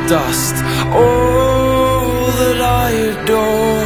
dust, all that I adore.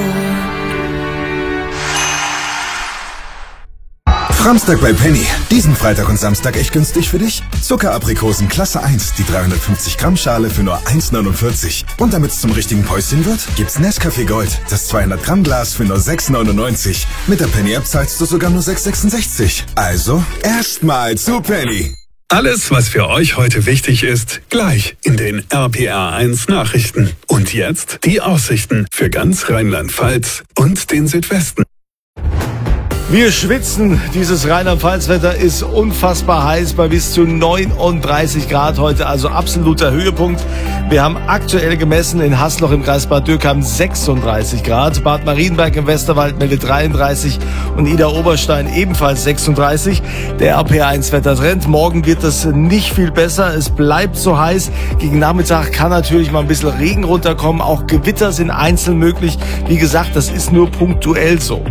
Samstag bei Penny. Diesen Freitag und Samstag echt günstig für dich? Zuckeraprikosen Klasse 1, die 350 Gramm Schale für nur 1,49. Und damit es zum richtigen Päuschen wird, gibt's Nescafé Gold, das 200 Gramm Glas für nur 6,99. Mit der Penny App zahlst du sogar nur 6,66. Also erstmal zu Penny. Alles, was für euch heute wichtig ist, gleich in den RPR1 Nachrichten. Und jetzt die Aussichten für ganz Rheinland-Pfalz und den Südwesten. Wir schwitzen. Dieses Rheinland-Pfalz-Wetter ist unfassbar heiß bei bis zu 39 Grad heute, also absoluter Höhepunkt. Wir haben aktuell gemessen in Haßloch im Kreis Bad Dürkheim 36 Grad. Bad Marienberg im Westerwald meldet 33 und Idar-Oberstein ebenfalls 36. Der RPR1-Wettertrend. Morgen wird es nicht viel besser. Es bleibt so heiß. Gegen Nachmittag kann natürlich mal ein bisschen Regen runterkommen. Auch Gewitter sind einzeln möglich. Wie gesagt, das ist nur punktuell so.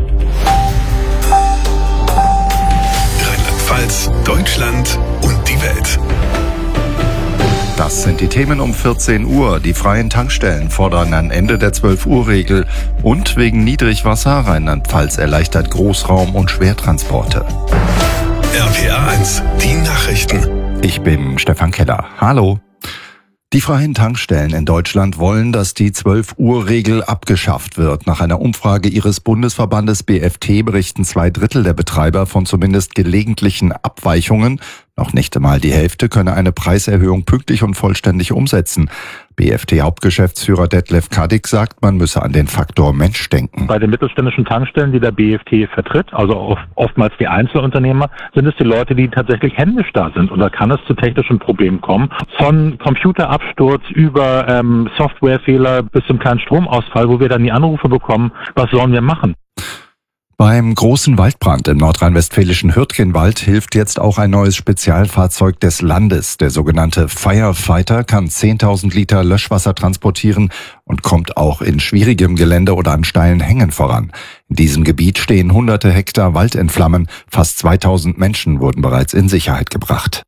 Deutschland und die Welt. Das sind die Themen um 14 Uhr. Die freien Tankstellen fordern ein Ende der 12-Uhr-Regel. Und wegen Niedrigwasser Rheinland-Pfalz erleichtert Großraum- und Schwertransporte. RPR1, die Nachrichten. Ich bin Stefan Keller. Hallo. Die freien Tankstellen in Deutschland wollen, dass die 12-Uhr-Regel abgeschafft wird. Nach einer Umfrage ihres Bundesverbandes BFT berichten 2/3 der Betreiber von zumindest gelegentlichen Abweichungen. Noch nicht einmal die Hälfte könne eine Preiserhöhung pünktlich und vollständig umsetzen. BFT-Hauptgeschäftsführer Detlef Kaddick sagt, man müsse an den Faktor Mensch denken. Bei den mittelständischen Tankstellen, die der BFT vertritt, also oftmals die Einzelunternehmer, sind es die Leute, die tatsächlich händisch da sind. Und da kann es zu technischen Problemen kommen. Von Computerabsturz über Softwarefehler bis zum kleinen Stromausfall, wo wir dann die Anrufe bekommen, was sollen wir machen? Beim großen Waldbrand im nordrhein-westfälischen Hürtgenwald hilft jetzt auch ein neues Spezialfahrzeug des Landes. Der sogenannte Firefighter kann 10.000 Liter Löschwasser transportieren und kommt auch in schwierigem Gelände oder an steilen Hängen voran. In diesem Gebiet stehen hunderte Hektar Wald in Flammen. Fast 2.000 Menschen wurden bereits in Sicherheit gebracht.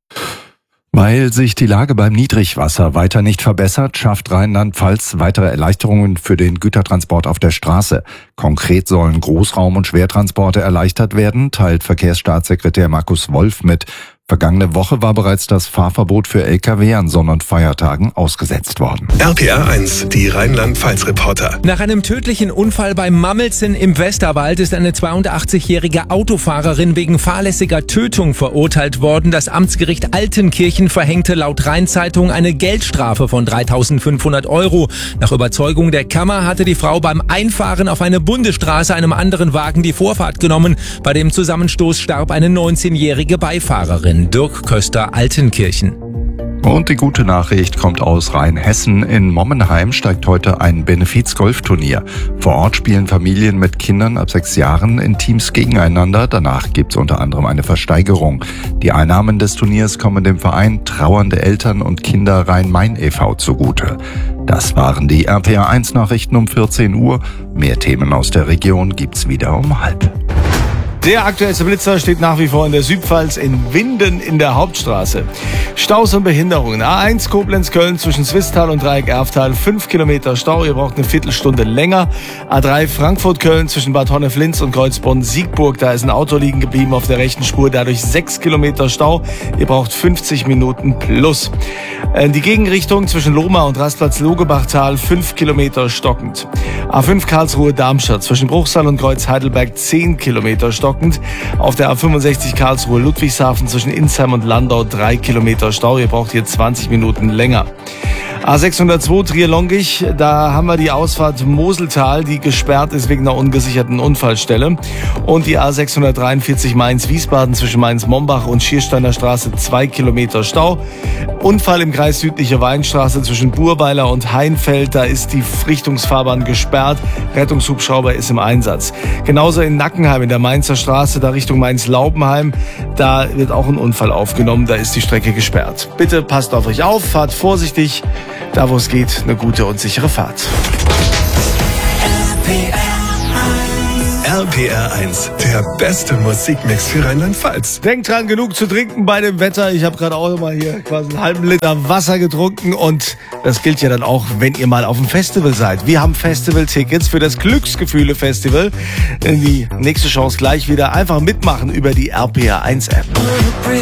Weil sich die Lage beim Niedrigwasser weiter nicht verbessert, schafft Rheinland-Pfalz weitere Erleichterungen für den Gütertransport auf der Straße. Konkret sollen Großraum- und Schwertransporte erleichtert werden, teilt Verkehrsstaatssekretär Markus Wolf mit. Vergangene Woche war bereits das Fahrverbot für Lkw an Sonn- und Feiertagen ausgesetzt worden. RPR1, die Rheinland-Pfalz-Reporter. Nach einem tödlichen Unfall bei Mammelsen im Westerwald ist eine 82-jährige Autofahrerin wegen fahrlässiger Tötung verurteilt worden. Das Amtsgericht Altenkirchen verhängte laut Rhein-Zeitung eine Geldstrafe von 3.500 €. Nach Überzeugung der Kammer hatte die Frau beim Einfahren auf eine Bundesstraße einem anderen Wagen die Vorfahrt genommen. Bei dem Zusammenstoß starb eine 19-jährige Beifahrerin. Dirk Köster, Altenkirchen. Und die gute Nachricht kommt aus Rheinhessen. In Mommenheim steigt heute ein Benefiz-Golfturnier. Vor Ort spielen Familien mit Kindern ab 6 Jahren in Teams gegeneinander. Danach gibt's unter anderem eine Versteigerung. Die Einnahmen des Turniers kommen dem Verein Trauernde Eltern und Kinder Rhein-Main e.V. zugute. Das waren die RPR1-Nachrichten um 14 Uhr. Mehr Themen aus der Region gibt's wieder um 12:30. Der aktuellste Blitzer steht nach wie vor in der Südpfalz in Winden in der Hauptstraße. Staus und Behinderungen. A1 Koblenz-Köln zwischen Zwistal und Dreieck-Erftal 5 Kilometer Stau. Ihr braucht eine Viertelstunde länger. A3 Frankfurt-Köln zwischen Bad Honnef-Linz und Kreuzbronn-Siegburg. Da ist ein Auto liegen geblieben auf der rechten Spur. Dadurch 6 Kilometer Stau. Ihr braucht 50 Minuten plus. Die Gegenrichtung zwischen Lohmar und Rastplatz-Logebachtal 5 Kilometer stockend. A5 Karlsruhe-Darmstadt zwischen Bruchsal und Kreuz-Heidelberg 10 Kilometer stockend. Auf der A65 Karlsruhe-Ludwigshafen zwischen Insheim und Landau 3 Kilometer Stau. Ihr braucht hier 20 Minuten länger. A602 Trier-Longich, da haben wir die Ausfahrt Moseltal, die gesperrt ist wegen einer ungesicherten Unfallstelle. Und die A643 Mainz-Wiesbaden zwischen Mainz-Mombach und Schiersteiner Straße 2 Kilometer Stau. Unfall im Kreis Südliche Weinstraße zwischen Burweiler und Heinfeld, da ist die Richtungsfahrbahn gesperrt. Rettungshubschrauber ist im Einsatz. Genauso in Nackenheim in der Mainzer Straße, da Richtung Mainz-Laubenheim, da wird auch ein Unfall aufgenommen, da ist die Strecke gesperrt. Bitte passt auf euch auf, fahrt vorsichtig. Da wo es geht, eine gute und sichere Fahrt. RPR1, der der beste Musikmix für Rheinland-Pfalz. Denkt dran, genug zu trinken bei dem Wetter. Ich habe gerade auch mal hier quasi einen halben Liter Wasser getrunken und das gilt ja dann auch, wenn ihr mal auf dem Festival seid. Wir haben Festival-Tickets für das Glücksgefühle-Festival. Die nächste Chance gleich wieder. Einfach mitmachen über die RPR1-App.